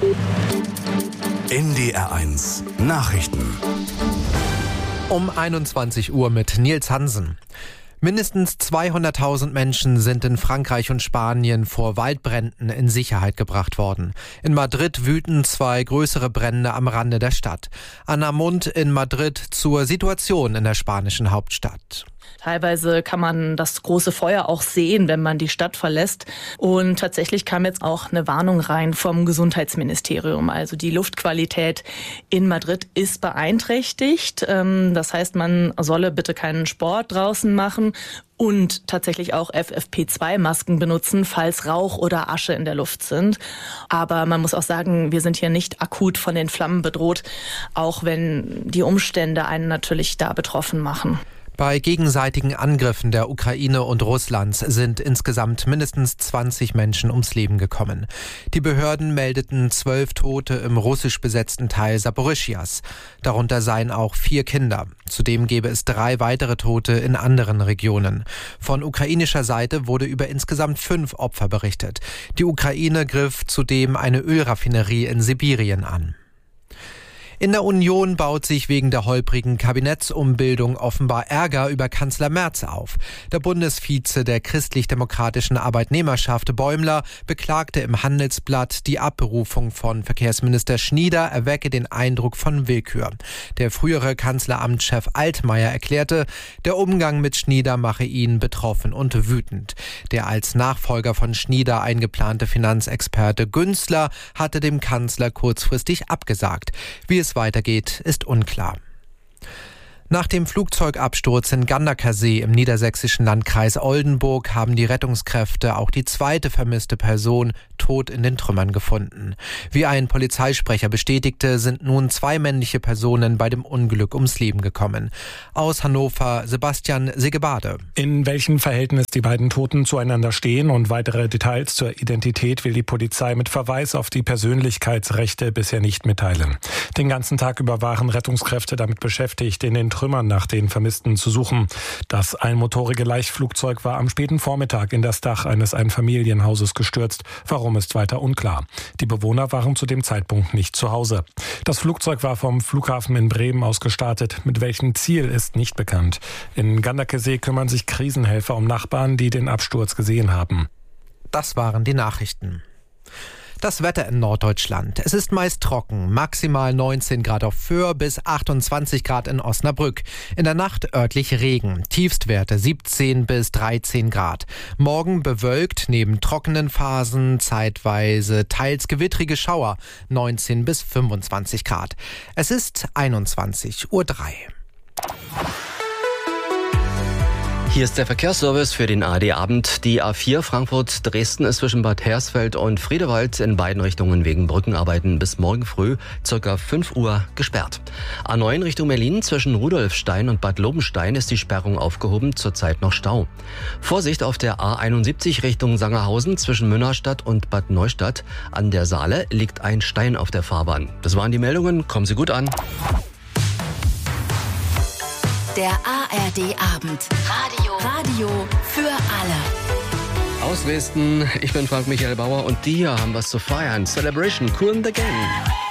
NDR1 Nachrichten. Um 21 Uhr mit Nils Hansen. Mindestens 200.000 Menschen sind in Frankreich und Spanien vor Waldbränden in Sicherheit gebracht worden. In Madrid wüten 2 größere Brände am Rande der Stadt. Anna Mund in Madrid zur Situation in der spanischen Hauptstadt. Teilweise kann man das große Feuer auch sehen, wenn man die Stadt verlässt. Und tatsächlich kam jetzt auch eine Warnung rein vom Gesundheitsministerium. Also die Luftqualität in Madrid ist beeinträchtigt. Das heißt, man solle bitte keinen Sport draußen machen und tatsächlich auch FFP2-Masken benutzen, falls Rauch oder Asche in der Luft sind. Aber man muss auch sagen, wir sind hier nicht akut von den Flammen bedroht, auch wenn die Umstände einen natürlich da betroffen machen. Bei gegenseitigen Angriffen der Ukraine und Russlands sind insgesamt mindestens 20 Menschen ums Leben gekommen. Die Behörden meldeten 12 Tote im russisch besetzten Teil Saporischschjas. Darunter seien auch 4 Kinder. Zudem gäbe es 3 weitere Tote in anderen Regionen. Von ukrainischer Seite wurde über insgesamt 5 Opfer berichtet. Die Ukraine griff zudem eine Ölraffinerie in Sibirien an. In der Union baut sich wegen der holprigen Kabinettsumbildung offenbar Ärger über Kanzler Merz auf. Der Bundesvize der christlich-demokratischen Arbeitnehmerschaft Bäumler beklagte im Handelsblatt, die Abberufung von Verkehrsminister Schnieder erwecke den Eindruck von Willkür. Der frühere Kanzleramtschef Altmaier erklärte, der Umgang mit Schnieder mache ihn betroffen und wütend. Der als Nachfolger von Schnieder eingeplante Finanzexperte Günzler hatte dem Kanzler kurzfristig abgesagt. Wie es weitergeht, ist unklar. Nach dem Flugzeugabsturz in Ganderkesee im niedersächsischen Landkreis Oldenburg haben die Rettungskräfte auch die zweite vermisste Person tot in den Trümmern gefunden. Wie ein Polizeisprecher bestätigte, sind nun 2 männliche Personen bei dem Unglück ums Leben gekommen. Aus Hannover Sebastian Segebade. In welchem Verhältnis die beiden Toten zueinander stehen und weitere Details zur Identität will die Polizei mit Verweis auf die Persönlichkeitsrechte bisher nicht mitteilen. Den ganzen Tag über waren Rettungskräfte damit beschäftigt, in den Trümmern nach den Vermissten zu suchen. Das einmotorige Leichtflugzeug war am späten Vormittag in das Dach eines Einfamilienhauses gestürzt. Warum ist weiter unklar. Die Bewohner waren zu dem Zeitpunkt nicht zu Hause. Das Flugzeug war vom Flughafen in Bremen aus gestartet. Mit welchem Ziel ist nicht bekannt. In Ganderkesee kümmern sich Krisenhelfer um Nachbarn, die den Absturz gesehen haben. Das waren die Nachrichten. Das Wetter in Norddeutschland. Es ist meist trocken, maximal 19 Grad auf Föhr bis 28 Grad in Osnabrück. In der Nacht örtlich Regen, Tiefstwerte 17 bis 13 Grad. Morgen bewölkt, neben trockenen Phasen zeitweise teils gewittrige Schauer, 19 bis 25 Grad. Es ist 21:03 Uhr. Hier ist der Verkehrsservice für den ARD-Abend. Die A4 Frankfurt-Dresden ist zwischen Bad Hersfeld und Friedewald in beiden Richtungen wegen Brückenarbeiten bis morgen früh ca. 5 Uhr gesperrt. A9 Richtung Berlin zwischen Rudolfstein und Bad Lobenstein ist die Sperrung aufgehoben, zurzeit noch Stau. Vorsicht auf der A71 Richtung Sangerhausen zwischen Münnerstadt und Bad Neustadt. An der Saale liegt ein Stein auf der Fahrbahn. Das waren die Meldungen, kommen Sie gut an. Der ARD-Abend. Radio für alle. Aus Dresden, ich bin Frank Michael Bauer und die hier haben was zu feiern. Celebration, Cool and the Gang.